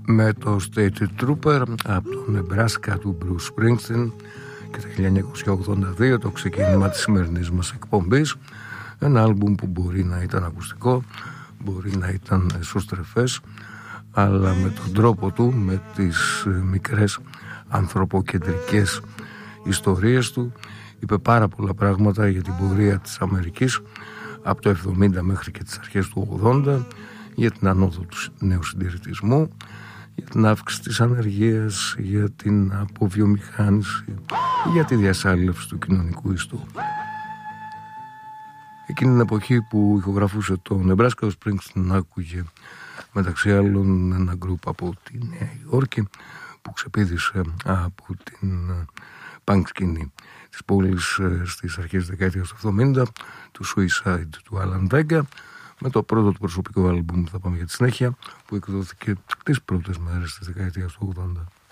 με το State Trooper από το Nebraska του Bruce Springsteen και το 1982, το ξεκίνημα της σημερινής μας εκπομπής. Ένα άλμπουμ που μπορεί να ήταν ακουστικό, μπορεί να ήταν εσωστρεφές, αλλά με τον τρόπο του, με τις μικρές ανθρωποκεντρικές ιστορίες του, είπε πάρα πολλά πράγματα για την πορεία της Αμερικής από το 70 μέχρι και τις αρχές του 80, για την ανόδο του νέου συντηρητισμού, για την αύξηση της ανεργίας, για την αποβιομηχάνηση, για τη διασάλευση του κοινωνικού ιστού. Εκείνη την εποχή που ηχογραφούσε το Nebraska, ο Springsteen άκουγε μεταξύ άλλων ένα γκρουπ από τη Νέα Υόρκη που ξεπήδησε από την punk σκηνή της πόλης στις αρχές της δεκαετίας του 70, του Suicide του Alan Vega, με το πρώτο του προσωπικό άλμπουμ, θα πάμε για τη συνέχεια, που εκδόθηκε τις πρώτες μέρες της δεκαετίας του 80.